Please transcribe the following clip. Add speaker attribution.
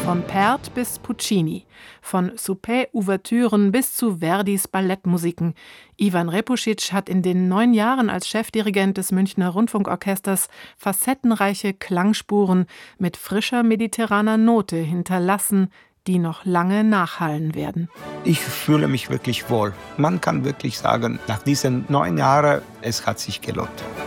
Speaker 1: von Pärt bis Puccini, von Souper-Ouvertüren bis zu Verdis Ballettmusiken. Ivan Repušić hat in den 9 Jahren als Chefdirigent des Münchner Rundfunkorchesters facettenreiche Klangspuren mit frischer mediterraner Note hinterlassen, die noch lange nachhallen werden.
Speaker 2: Ich fühle mich wirklich wohl. Man kann wirklich sagen, nach diesen 9 Jahren, es hat sich gelohnt.